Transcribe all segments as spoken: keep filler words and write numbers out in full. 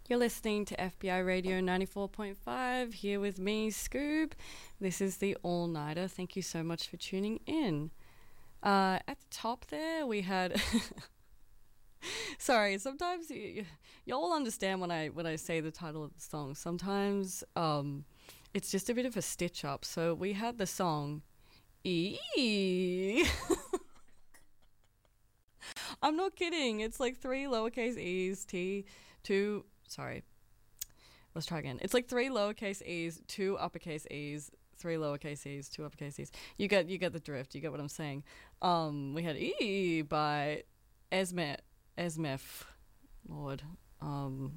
You're listening to F B I Radio ninety-four point five, here with me, Scoob. This is the All Nighter. Thank you so much for tuning in. Uh, at the top there, we had... Sorry, sometimes you, y'all understand when I when I say the title of the song. Sometimes um, it's just a bit of a stitch up. So we had the song E. I'm not kidding. It's like three lowercase e's, T, two... Sorry. Let's try again. It's like three lowercase e's, two uppercase e's, three lowercase e's, two uppercase e's. You get you get the drift. You get what I'm saying. Um, we had E by Esme Esmef. Lord. Um,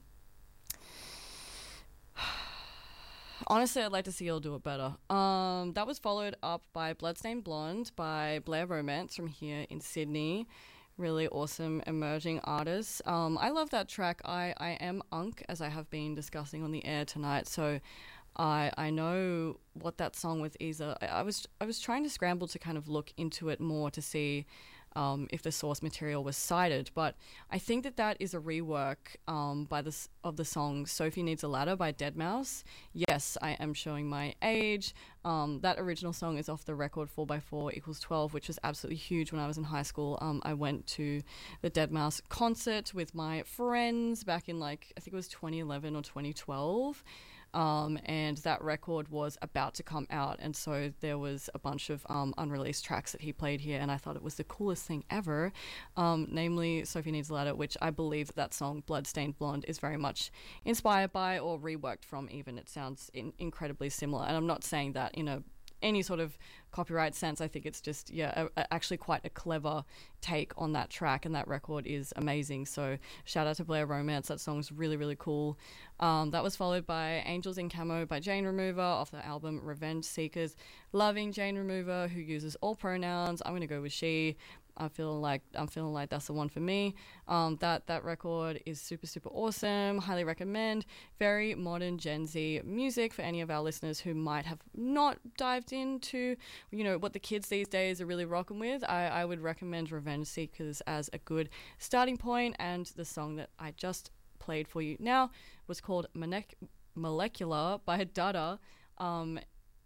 honestly, I'd like to see y'all do it better. Um, that was followed up by Bloodstained Blonde by Blair Romance from here in Sydney. Really awesome emerging artists. Um, I love that track. I, I am Unk, as I have been discussing on the air tonight. So I I know what that song with Isa. I, I was I was trying to scramble to kind of look into it more to see um, if the source material was cited. But I think that that is a rework um, by this of the song "Sophie Needs a Ladder" by deadmau five. Yes, I am showing my age. Um, that original song is off the record four by four equals twelve, which was absolutely huge when I was in high school. Um, I went to the deadmau five concert with my friends back in, like, I think it was twenty eleven or twenty twelve. Um, and that record was about to come out, and so there was a bunch of um, unreleased tracks that he played here, and I thought it was the coolest thing ever, um, namely Sophie Needs a Ladder, which I believe that, that song Bloodstained Blonde is very much inspired by or reworked from even. It sounds in- incredibly similar, and I'm not saying that in a any sort of copyright sense. I think it's just, yeah, a, a, actually quite a clever take on that track, and that record is amazing. So shout out to Blair Romance. That song's really, really cool. Um, that was followed by Angels in Camo by Jane Remover off the album Revenge Seekers. Loving Jane Remover, who uses all pronouns. I'm going to go with she. I feel like I'm feeling like that's the one for me. Um, that that record is super super awesome. Highly recommend. Very modern Gen Z music for any of our listeners who might have not dived into, you know, what the kids these days are really rocking with. I, I would recommend Revenge Seekers as a good starting point, and the song that I just played for you now was called Monec- Molecular by Dada, um,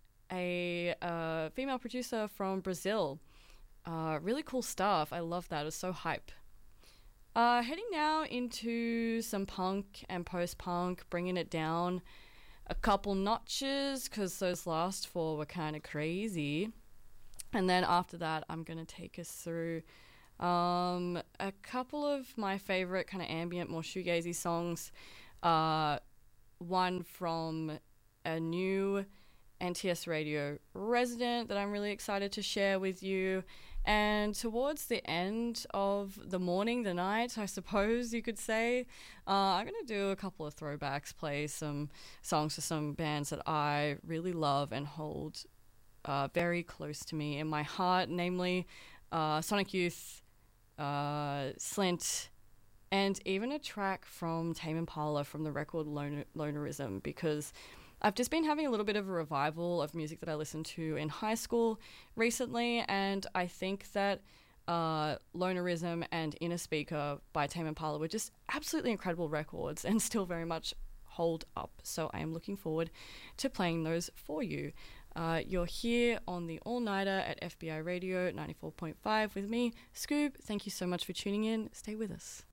a uh, female producer from Brazil. Uh, really cool stuff. I love that. It was so hype. Uh, heading now into some punk and post-punk, bringing it down a couple notches because those last four were kind of crazy. And then after that, I'm going to take us through um, a couple of my favorite kind of ambient, more shoegazy songs. Uh, one from a new N T S Radio resident that I'm really excited to share with you. And towards the end of the morning, the night, I suppose you could say, uh, I'm going to do a couple of throwbacks, play some songs for some bands that I really love and hold uh, very close to me in my heart, namely uh, Sonic Youth, uh, Slint, and even a track from Tame Impala from the record Loner- Lonerism, because I've just been having a little bit of a revival of music that I listened to in high school recently, and I think that uh, Lonerism and Inner Speaker by Tame Impala were just absolutely incredible records and still very much hold up. So I am looking forward to playing those for you. Uh, you're here on the All Nighter at F B I Radio ninety-four point five with me, Scoob. Thank you so much for tuning in. Stay with us.